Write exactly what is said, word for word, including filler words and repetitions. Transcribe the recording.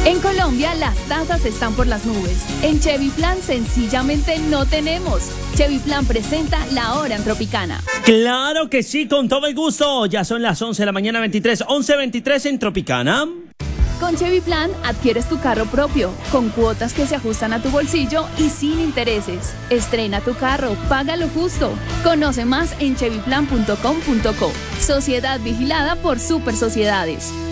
En Colombia las tasas están por las nubes. En Chevy Plan sencillamente no tenemos. Chevy Plan presenta La Hora en Tropicana. Claro que sí, con todo el gusto. Ya son las once de la mañana, veintitrés, once veintitrés en Tropicana. Con Chevy Plan adquieres tu carro propio, con cuotas que se ajustan a tu bolsillo y sin intereses. Estrena tu carro, paga lo justo. Conoce más en chevy plan punto com punto co. Sociedad vigilada por Super Sociedades.